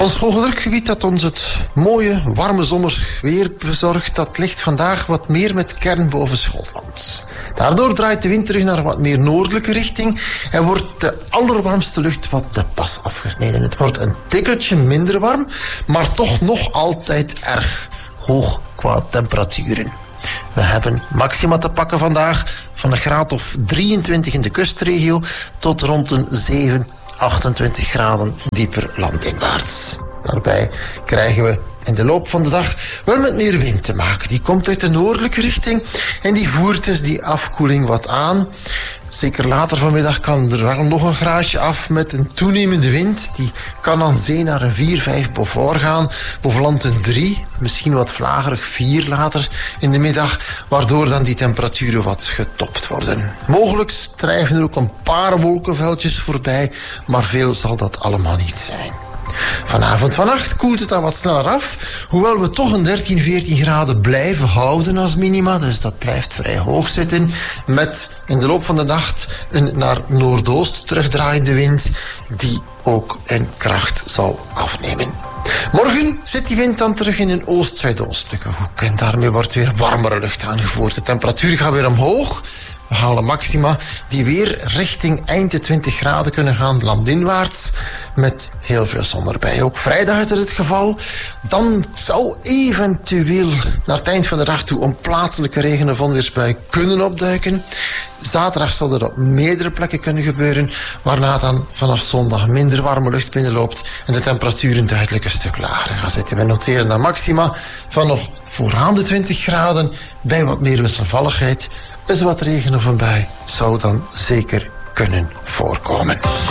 Ons hoge drukgebied dat ons het mooie, warme zomersweer bezorgt, dat ligt vandaag wat meer met kern boven Schotland. Daardoor draait de wind terug naar een wat meer noordelijke richting en wordt de allerwarmste lucht wat de pas afgesneden. Het wordt een tikkeltje minder warm, maar toch nog altijd erg hoog qua temperaturen. We hebben maxima te pakken vandaag van een graad of 23 in de kustregio tot rond een 28 graden dieper landinwaarts. Daarbij krijgen we in de loop van de dag wel met meer wind te maken. Die komt uit de noordelijke richting en die voert dus die afkoeling wat aan. Zeker later vanmiddag kan er wel nog een graadje af met een toenemende wind. Die kan aan zee naar een 4-5 Beaufort gaan. Boven land een 3, misschien wat vlagerig 4 later in de middag. Waardoor dan die temperaturen wat getopt worden. Mogelijk strijven er ook een paar wolkenveldjes voorbij, maar veel zal dat allemaal niet zijn. Vanavond, vannacht koelt het dan wat sneller af, hoewel we toch een 13-14 graden blijven houden als minima, dus dat blijft vrij hoog zitten, met in de loop van de nacht een naar noordoost terugdraaiende wind, die ook in kracht zal afnemen. Morgen zit die wind dan terug in een oost-zuidoostelijke hoek en daarmee wordt weer warmere lucht aangevoerd. De temperatuur gaat weer omhoog. We halen maxima die weer richting eind de 20 graden kunnen gaan landinwaarts met heel veel zon erbij. Ook vrijdag is het geval. Dan zou eventueel naar het eind van de dag toe een plaatselijke regen- of onweersbui kunnen opduiken. Zaterdag zal dat op meerdere plekken kunnen gebeuren, waarna dan vanaf zondag minder warme lucht binnenloopt en de temperaturen duidelijk een stuk lager gaan zitten. We noteren dan maxima van nog vooraan de 20 graden bij wat meer wisselvalligheid. Dus wat regen of een bui zou dan zeker kunnen voorkomen.